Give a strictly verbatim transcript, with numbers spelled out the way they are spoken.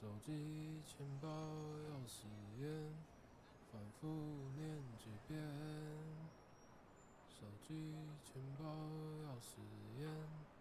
手机、钱包、钥匙、烟，反复念几遍。手机、钱包、钥匙、烟。